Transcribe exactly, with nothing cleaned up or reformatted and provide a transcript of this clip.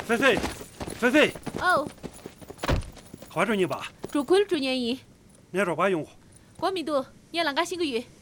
菲菲，菲菲， 哦， 快点你吧。 主坤主年姨， 你说把用户。 光明度，你啷个新个月？